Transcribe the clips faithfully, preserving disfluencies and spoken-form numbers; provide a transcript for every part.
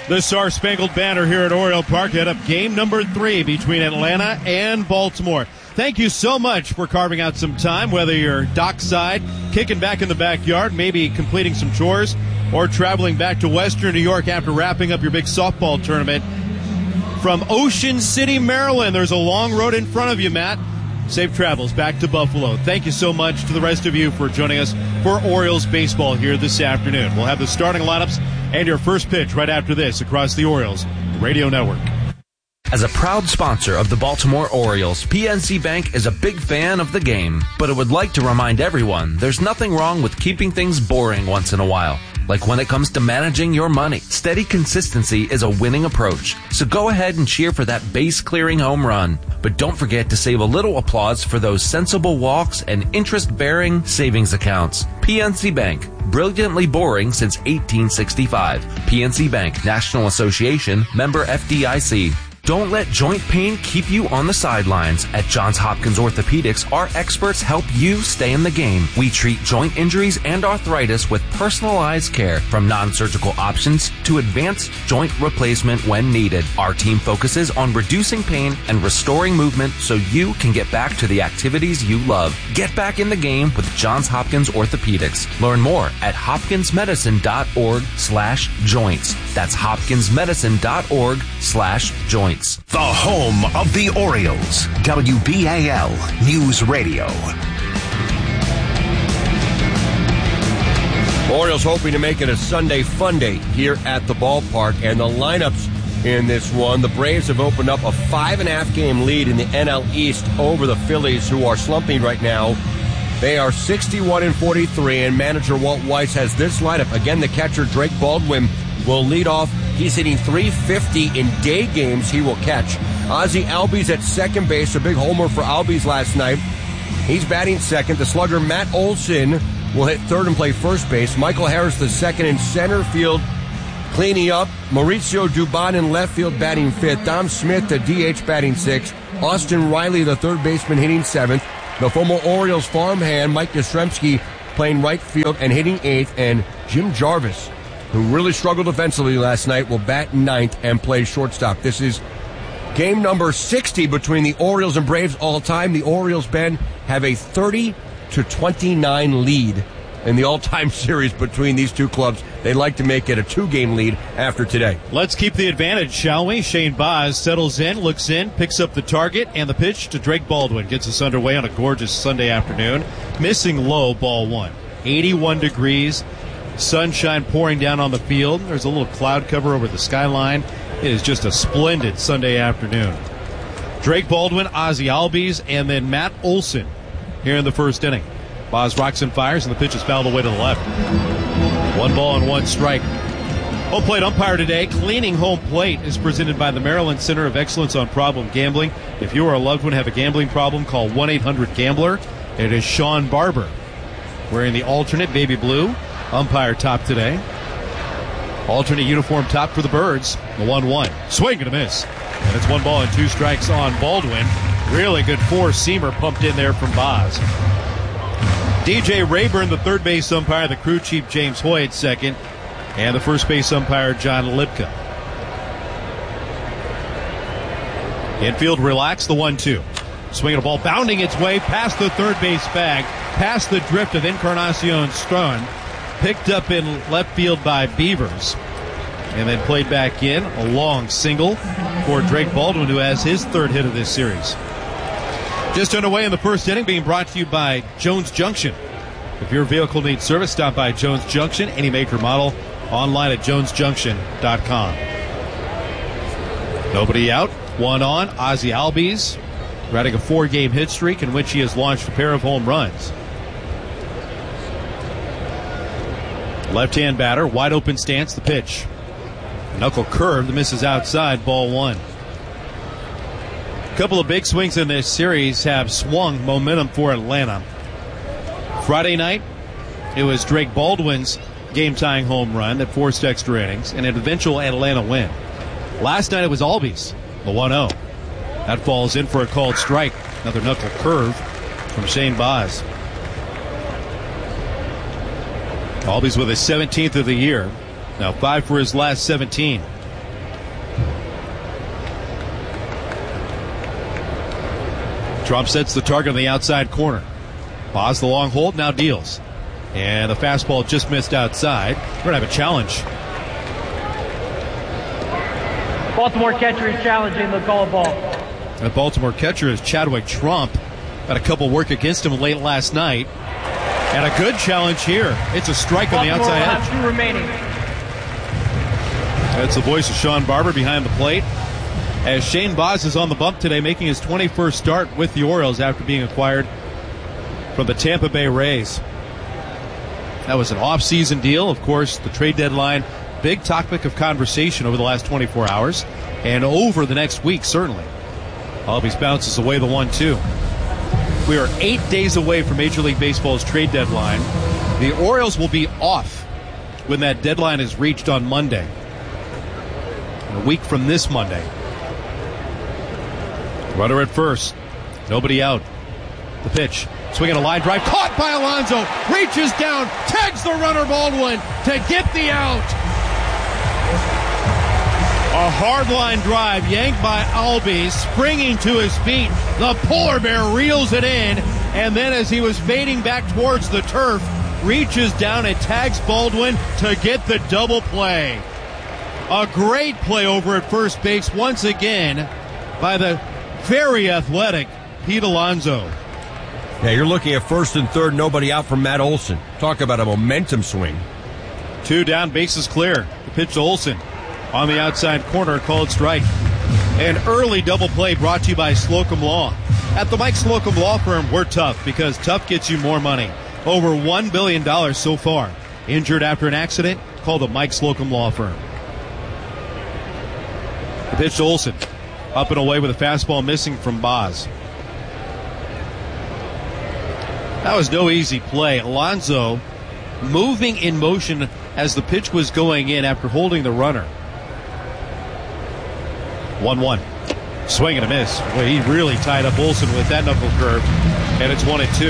The Star Spangled Banner here at Oriole Park head up game number three between Atlanta and Baltimore. Thank you so much for carving out some time, whether you're dockside, kicking back in the backyard, maybe completing some chores, or traveling back to Western New York after wrapping up your big softball tournament. From Ocean City, Maryland, there's a long road in front of you, Matt. Safe travels back to Buffalo. Thank you so much to the rest of you for joining us for Orioles baseball here this afternoon. We'll have the starting lineups and your first pitch right after this across the Orioles Radio Network. As a proud sponsor of the Baltimore Orioles, P N C Bank is a big fan of the game, but it would like to remind everyone there's nothing wrong with keeping things boring once in a while. Like when it comes to managing your money, steady consistency is a winning approach. So go ahead and cheer for that base-clearing home run. But don't forget to save a little applause for those sensible walks and interest-bearing savings accounts. P N C Bank, brilliantly boring since eighteen sixty-five. P N C Bank, National Association, member F D I C. Don't let joint pain keep you on the sidelines. At Johns Hopkins Orthopedics, our experts help you stay in the game. We treat joint injuries and arthritis with personalized care, from non-surgical options to advanced joint replacement when needed. Our team focuses on reducing pain and restoring movement so you can get back to the activities you love. Get back in the game with Johns Hopkins Orthopedics. Learn more at hopkinsmedicine.org slash joints. That's hopkinsmedicine.org slash joints. The home of the Orioles, W B A L News Radio. Orioles hoping to make it a Sunday fun day here at the ballpark, and the lineups in this one. The Braves have opened up a five and a half game lead in the N L East over the Phillies, who are slumping right now. They are sixty-one and forty-three, and manager Walt Weiss has this lineup. Again, the catcher Drake Baldwin will lead off. He's hitting three fifty in day games he will catch. Ozzie Albies at second base, a big homer for Albies last night. He's batting second. The slugger Matt Olson will hit third and play first base. Michael Harris the second in center field, cleaning up. Mauricio Dubon in left field batting fifth. Dom Smith the D H batting sixth. Austin Riley the third baseman hitting seventh. The former Orioles farmhand Mike Yastrzemski playing right field and hitting eighth. And Jim Jarvis, who really struggled defensively last night, will bat ninth and play shortstop. This is game number sixty between the Orioles and Braves all time. The Orioles, Ben, have a thirty to twenty-nine lead in the all-time series between these two clubs. They'd like to make it a two-game lead after today. Let's keep the advantage, shall we? Shane Baz settles in, looks in, picks up the target, and the pitch to Drake Baldwin gets us underway on a gorgeous Sunday afternoon. Missing low, ball one. eighty-one degrees. Sunshine pouring down on the field. There's a little cloud cover over the skyline. It is just a splendid Sunday afternoon. Drake Baldwin, Ozzie Albies, and then Matt Olson here in the first inning. Boz rocks and fires, and the pitch is fouled away to the left. One ball and one strike. Home plate umpire today. Cleaning home plate is presented by the Maryland Center of Excellence on Problem Gambling. If you or a loved one have a gambling problem, call one eight hundred gambler. It is Sean Barber wearing the alternate baby blue umpire top today. Alternate uniform top for the Birds. The one one. Swing and a miss. And it's one ball and two strikes on Baldwin. Really good four-seamer pumped in there from Boz. D J Rayburn, the third base umpire. The crew chief James Hoy at second. And the first base umpire John Lipka. Infield relaxed, the one two. Swinging a ball, bounding its way past the third base bag, past the drift of Encarnacion Strun. Picked up in left field by Beavers, and then played back in. A long single for Drake Baldwin, who has his third hit of this series. Just underway in the first inning, being brought to you by Jones Junction. If your vehicle needs service, stop by Jones Junction, any make or model, online at jones junction dot com. Nobody out, one on. Ozzie Albies riding a four-game hit streak in which he has launched a pair of home runs. Left-hand batter, wide open stance, the pitch. Knuckle curve, the miss is outside, ball one. A couple of big swings in this series have swung momentum for Atlanta. Friday night, it was Drake Baldwin's game-tying home run that forced extra innings and an eventual Atlanta win. Last night it was Albies, the one oh. That falls in for a called strike. Another knuckle curve from Shane Baz. Albies with his seventeenth of the year. Now five for his last seventeen. Trump sets the target on the outside corner. Boz the long hold, now deals. And the fastball just missed outside. We're going to have a challenge. Baltimore catcher is challenging the call ball. The Baltimore catcher is Chadwick Trump. Got a couple work against him late last night. And a good challenge here. It's a strike Baltimore on the outside will edge. have two remaining. That's the voice of Sean Barber behind the plate. As Shane Boz is on the bump today, making his twenty-first start with the Orioles after being acquired from the Tampa Bay Rays. That was an off-season deal. Of course, the trade deadline, big topic of conversation over the last twenty-four hours and over the next week, certainly. Albies bounces away the one two. We are eight days away from Major League Baseball's trade deadline. The Orioles will be off when that deadline is reached on Monday. A week from this Monday. Runner at first. Nobody out. The pitch. Swinging a line drive. Caught by Alonso. Reaches down. Tags the runner Baldwin to get the out. A hard line drive yanked by Albies. Springing to his feet. The polar bear reels it in. And then as he was fading back towards the turf, reaches down and tags Baldwin to get the double play. A great play over at first base once again by the very athletic Pete Alonso. Yeah, you're looking at first and third, nobody out from Matt Olson. Talk about a momentum swing. Two down, bases clear. The pitch to Olson on the outside corner, called strike. An early double play brought to you by Slocum Law. At the Mike Slocum Law Firm, we're tough because tough gets you more money. Over one billion dollars so far. Injured after an accident? Call the Mike Slocum Law Firm. The pitch to Olson. Up and away with a fastball missing from Boz. That was no easy play. Alonso moving in motion as the pitch was going in after holding the runner. one one. Swing and a miss. Well, he really tied up Olson with that knuckle curve. And it's one and two.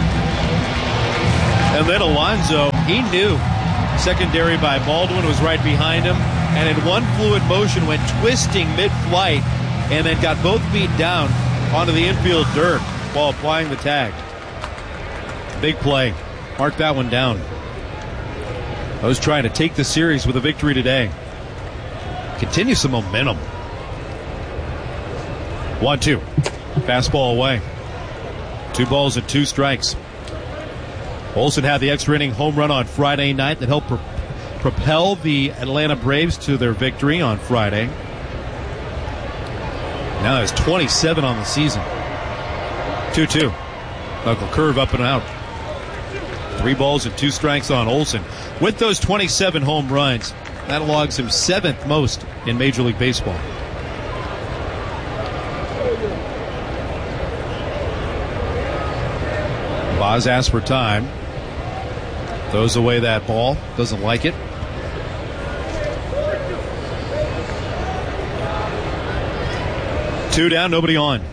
And then Alonso, he knew secondary by Baldwin was right behind him. And in one fluid motion went twisting mid-flight and then got both feet down onto the infield dirt while applying the tag. Big play. Mark that one down. I was trying to take the series with a victory today. Continue some momentum. one two. Fastball away. Two balls and two strikes. Olson had the extra inning home run on Friday night that helped pro- propel the Atlanta Braves to their victory on Friday. Now there's twenty-seven on the season. two two. Knuckle curve up and out. Three balls and two strikes on Olson. With those twenty-seven home runs, that logs him seventh most in Major League Baseball. Boz asks for time. Throws away that ball. Doesn't like it. Two down, nobody on.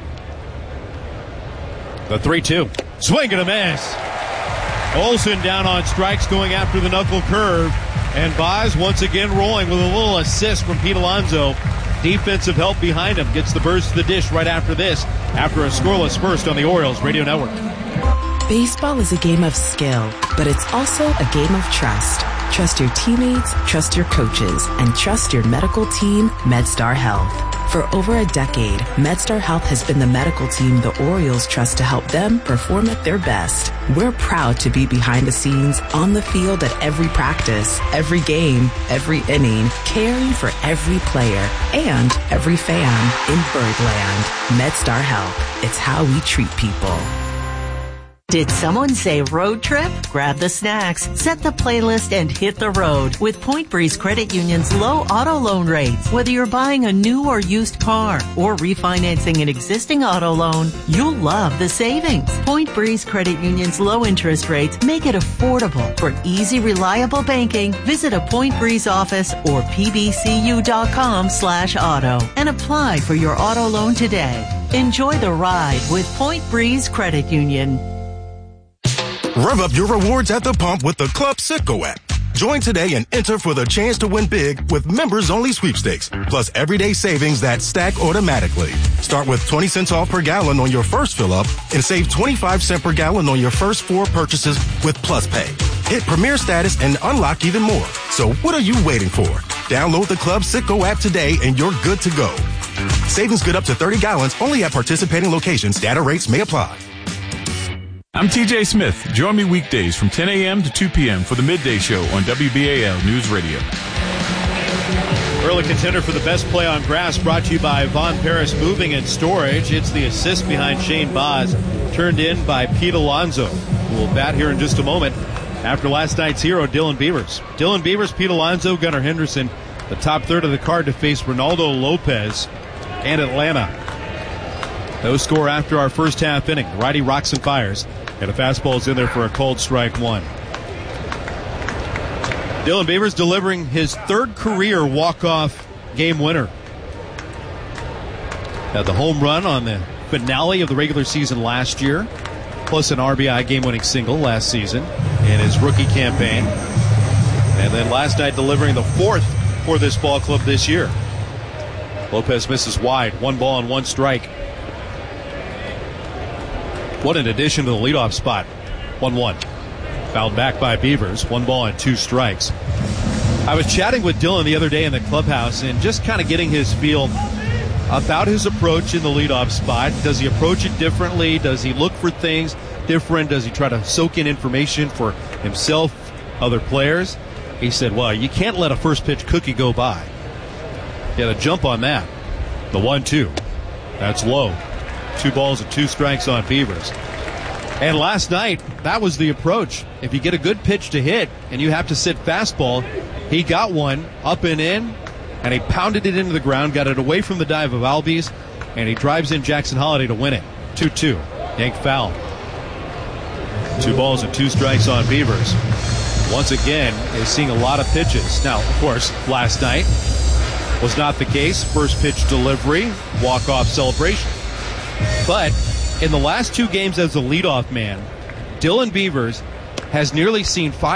The three two. Swing and a miss. Olson down on strikes going after the knuckle curve. And Boz once again rolling with a little assist from Pete Alonso. Defensive help behind him. Gets the birds to the dish right after this. After a scoreless first on the Orioles Radio Network. Baseball is a game of skill, but it's also a game of trust. Trust your teammates, trust your coaches, and trust your medical team, MedStar Health. For over a decade, MedStar Health has been the medical team the Orioles trust to help them perform at their best. We're proud to be behind the scenes, on the field at every practice, every game, every inning, caring for every player and every fan in Birdland. MedStar Health. It's how we treat people. Did someone say road trip? Grab the snacks, set the playlist, and hit the road with Point Breeze Credit Union's low auto loan rates. Whether you're buying a new or used car or refinancing an existing auto loan, you'll love the savings. Point Breeze Credit Union's low interest rates make it affordable. For easy, reliable banking, visit a Point Breeze office or pbcu.com slash auto and apply for your auto loan today. Enjoy the ride with Point Breeze Credit Union. Rev up your rewards at the pump with the Club Citgo app. Join today and enter for the chance to win big with members-only sweepstakes, plus everyday savings that stack automatically. Start with twenty cents off per gallon on your first fill-up and save twenty-five cents per gallon on your first four purchases with Plus Pay. Hit Premier status and unlock even more. So what are you waiting for? Download the Club Citgo app today and you're good to go. Savings good up to thirty gallons only at participating locations. Data rates may apply. I'm T J Smith. Join me weekdays from ten a.m. to two p.m. for the Midday Show on W B A L News Radio. Early contender for the best play on grass brought to you by Von Paris Moving and Storage. It's the assist behind Shane Boz, turned in by Pete Alonso, who will bat here in just a moment after last night's hero, Dylan Beavers. Dylan Beavers, Pete Alonso, Gunnar Henderson, the top third of the card to face Ronaldo Lopez and Atlanta. No score after our first half inning. Righty rocks and fires, and a fastball's in there for a cold strike one. Dylan Beavers delivering his third career walk-off game winner. Had the home run on the finale of the regular season last year, plus an R B I game-winning single last season in his rookie campaign. And then last night delivering the fourth for this ball club this year. Lopez misses wide, one ball and one strike. What an addition to the leadoff spot. one one. Fouled back by Beavers. One ball and two strikes. I was chatting with Dylan the other day in the clubhouse and just kind of getting his feel about his approach in the leadoff spot. Does he approach it differently? Does he look for things different? Does he try to soak in information for himself, other players? He said, well, you can't let a first pitch cookie go by. You got to jump on that. The one two. That's low. Two balls and two strikes on Beavers. And last night, that was the approach. If you get a good pitch to hit and you have to sit fastball, he got one up and in, and he pounded it into the ground, got it away from the dive of Albies, and he drives in Jackson Holiday to win it. two two. Yank foul. Two balls and two strikes on Beavers. Once again, is seeing a lot of pitches. Now, of course, last night was not the case. First pitch delivery, walk-off celebration. But in the last two games as a leadoff man, Dylan Beavers has nearly seen five